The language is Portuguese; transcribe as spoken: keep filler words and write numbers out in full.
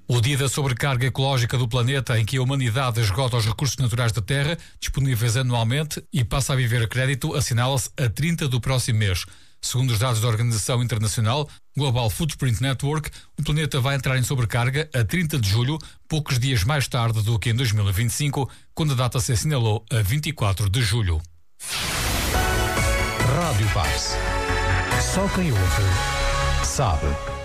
O dia da sobrecarga ecológica do planeta, em que a humanidade esgota os recursos naturais da Terra, disponíveis anualmente, e passa a viver a crédito, assinala-se a trinta do próximo mês. Segundo os dados da Organização Internacional Global Footprint Network, o planeta vai entrar em sobrecarga a trinta de julho, poucos dias mais tarde do que em dois mil e vinte e cinco, quando a data se assinalou a vinte e quatro de julho. Rádio Paz. Só quem ouve sabe.